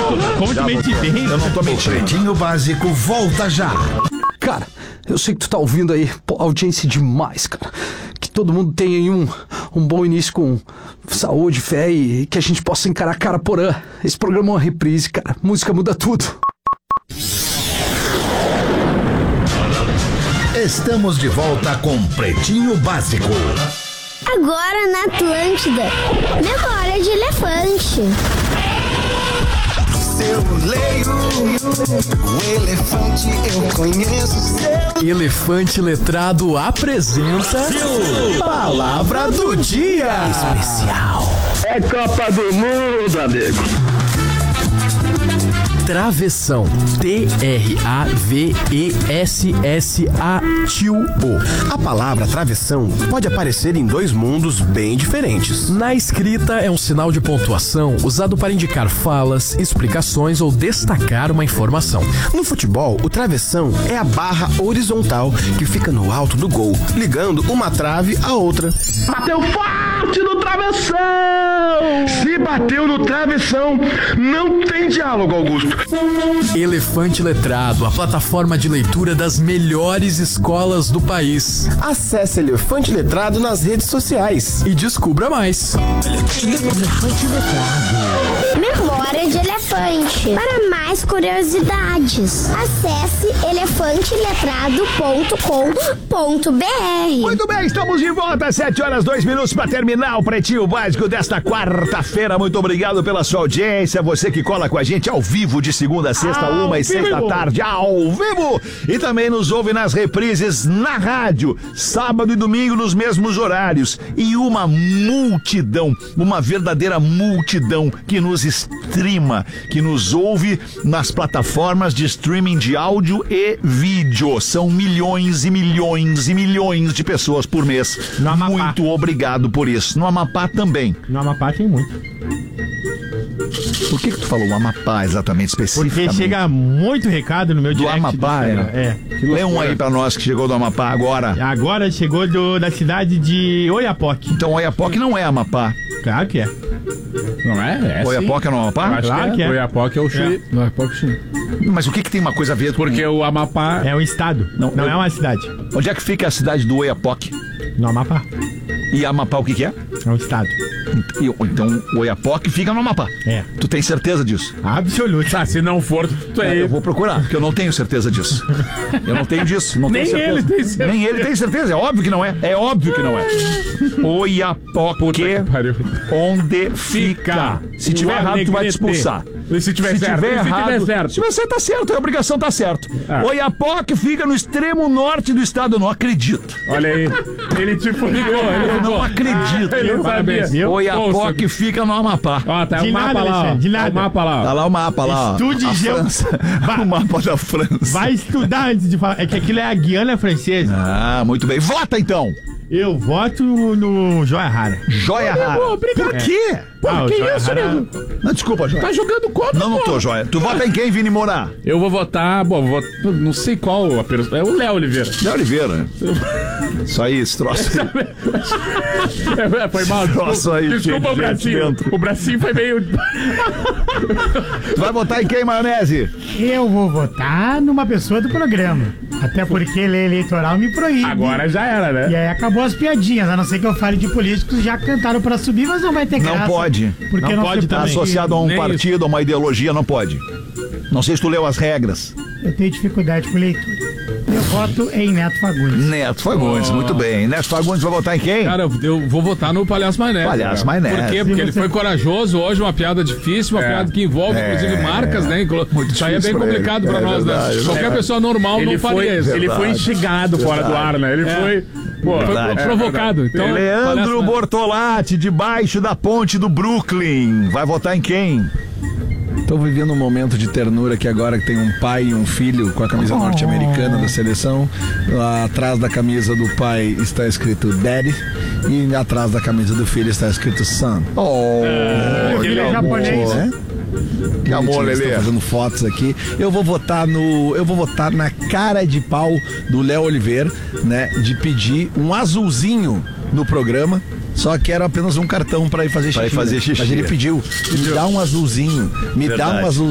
Como te mente bem? Eu não tô mentindo. Pretinho Básico volta já. Cara, eu sei que tu tá ouvindo aí, pô, audiência demais, cara. Que todo mundo tenha aí um bom início com saúde, fé e que a gente possa encarar Caraporã. Esse programa é uma reprise, cara. Música muda tudo. Estamos de volta com Pretinho Básico. Agora na Atlântida, memória de elefante. Eu leio o elefante, eu conheço seu. Elefante Letrado apresenta Palavra do Dia Especial. É Copa do Mundo, amigo. Travessão. T-R-A-V-E-S-S-A-T-U-O. A palavra travessão pode aparecer em dois mundos bem diferentes. Na escrita é um sinal de pontuação usado para indicar falas, explicações ou destacar uma informação. No futebol, o travessão é a barra horizontal que fica no alto do gol, ligando uma trave à outra. Bateu forte no travessão! Se bateu no travessão, não tem diálogo, Augusto. Elefante Letrado, a plataforma de leitura das melhores escolas do país. Acesse Elefante Letrado nas redes sociais E descubra mais. Memória de elefante. Para mais curiosidades, acesse elefanteletrado.com.br. Muito bem, estamos de volta, 7h02 para terminar o Pretinho Básico desta quarta-feira. Muito obrigado pela sua audiência, você que cola com a gente ao vivo de segunda a sexta, 1h06 da tarde, ao vivo. E também nos ouve nas reprises na rádio, sábado e domingo nos mesmos horários. E uma multidão, uma verdadeira multidão que nos streama, que nos ouve nas plataformas de streaming de áudio e vídeo. São milhões e milhões e milhões de pessoas por mês. No Amapá. Muito obrigado por isso. No Amapá também. No Amapá tem muito. Por que tu falou Amapá exatamente, especificamente? Porque chega muito recado no meu do direct. Amapá, Lê um aí pra nós que chegou do Amapá agora. Agora chegou da cidade de Oiapoque. Então Oiapoque não é Amapá. Claro que é. Não é? Oiapoque é no Amapá? Claro que é. Oiapoque é o Chuí. É. Oiapoque é o Chuí. Mas o que tem uma coisa a ver com... Porque o Amapá... É um estado, não é uma cidade. Onde é que fica a cidade do Oiapoque? No Amapá. E Amapá o que é? É um estado. Então Oiapoque fica no Amapá. É. Tu tem certeza disso? Absoluto. Ah, se não for, tu é... Eu vou procurar, porque eu não tenho certeza disso. Eu não tenho disso. Não Nem tenho certeza. ele tem certeza. Nem ele tem certeza. É óbvio que não é. É óbvio que não é. Oiapoque, onde fica. Se tiver errado, tu vai te expulsar. E se tiver certo? Tiver errado, certo? se tiver certo, tá certo. A obrigação tá certo. Oiapoque fica no extremo norte do estado. Eu não acredito. Olha aí. Ele te fudeu. Eu não acredito. Ele não sabia. Oiapoque fica no Amapá. Ó, tá De o mapa nada, lá, ó. Alexandre, de nada. Tá o mapa lá, ó. Tá lá o mapa lá. ó. Estude A França. O mapa da França. Vai estudar antes de falar. É que aquilo é a Guiana Francesa. Ah, muito bem. Vota então. Eu voto no Joia Rara. Joia Rara. obrigado. Por quê? Ah, que Joia isso, Rara- nego? Não, desculpa, Joia. Tá jogando contra, Não tô, Joia. Tu vota em quem, Vini Morar? Eu vou votar, não sei qual a pessoa. É o Léo Oliveira. Léo Oliveira. Isso aí, esse troço. Foi mal. Troço aí, Desculpa o gente bracinho. dentro. O bracinho foi meio. Tu vai votar em quem, Maionese? Eu vou votar numa pessoa do programa. Até porque lei eleitoral me proíbe. Agora já era, E né? aí acabou as piadinhas. A não ser que eu fale de políticos, já cantaram pra subir, mas não vai ter Não graça. pode. Porque Não não pode foi também. Associado a um Nem partido, a uma ideologia, não pode. Não sei se tu leu as regras. Eu tenho dificuldade com leitura. Meu voto é em Neto Fagundes. Neto Fagundes, muito bem. Neto Fagundes vai votar em quem? Cara, eu vou votar no Palhaço Maionese. Palhaço cara. Maionese. Por quê? Porque ele foi corajoso hoje, uma piada difícil, uma piada que envolve, inclusive, marcas, né? Isso aí é bem difícil pra complicado ele. pra É nós, verdade, né? é Qualquer verdade. pessoa normal não faria isso. Ele foi instigado fora do ar, né? Ele foi... Pô, Foi provocado. Então, Leandro Bortolatti, debaixo da ponte do Brooklyn. Vai votar em quem? Tô vivendo um momento de ternura que agora que tem um pai e um filho com a camisa norte-americana da seleção. Lá atrás da camisa do pai está escrito Daddy e atrás da camisa do filho está escrito Son. Ele é japonês. Né? Que amor, Estou Lelê. fazendo fotos aqui. Eu vou votar na cara de pau do Léo Oliveira, né? De pedir um azulzinho no programa. Só que era apenas um cartão para ir fazer xixi. Pra ir fazer xixi. Mas ele pediu, me dá um azulzinho, me dá um azulzinho.